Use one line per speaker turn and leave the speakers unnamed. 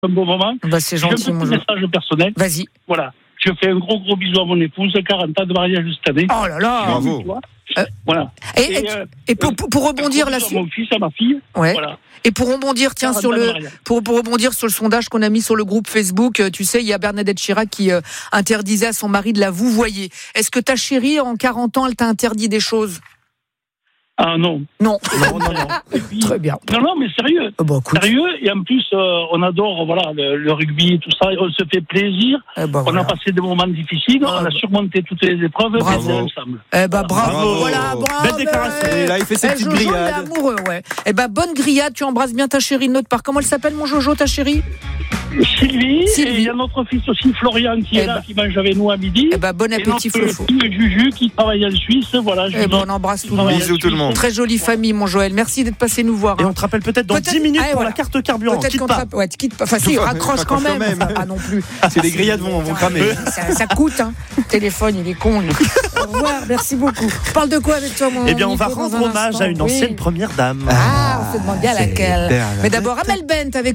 un bon moment.
Bah, c'est gentil,
j'ai un petit message personnel.
Vas-y.
Voilà. Je fais un gros bisou à mon épouse, 40 ans de mariage cette année.
Oh là là.
Bravo.
Voilà.
Et pour rebondir là-dessus.
À mon fils, à ma fille.
Ouais.
Voilà.
Et pour rebondir, tiens, pour rebondir sur le sondage qu'on a mis sur le groupe Facebook, tu sais, il y a Bernadette Chirac qui interdisait à son mari de la vouvoyer. Est-ce que ta chérie, en 40 ans, elle t'a interdit des choses?
Ah non.
Non.
Puis,
très bien.
Non, mais sérieux. Sérieux, et en plus, on adore le rugby et tout ça, on se fait plaisir. On a passé des moments difficiles, on a surmonté toutes les épreuves,
bravo.
Ensemble.
Bravo. Voilà, bravo.
Belle déclaration. Et là, il fait ses petites
Jojo,
grillades.
il est amoureux, ouais. Bonne grillade, tu embrasses bien ta chérie de notre part. Comment elle s'appelle, mon Jojo, ta chérie?
Sylvie. Et il y a notre fils aussi, Florian, qui est là, qui mange avec nous à midi.
Bon appétit, Flofo.
Et notre Juju, qui travaille en Suisse, voilà.
On embrasse tout le monde.
Bisous tout le monde.
Très jolie famille, mon Joël. Merci d'être passé nous voir.
Et on te rappelle peut-être dans 10 minutes pour la carte carburant.
Peut-être qu'on te quitte pas. Enfin, si, raccroche quand même. Enfin, pas non plus.
C'est les grillades vont cramer.
Ça coûte, hein. Le téléphone, il est con, lui. Au revoir, merci beaucoup. On parle de quoi avec toi, mon
on va rendre hommage à une ancienne première dame.
On se demande bien laquelle. Mais d'abord, Amel Bent avec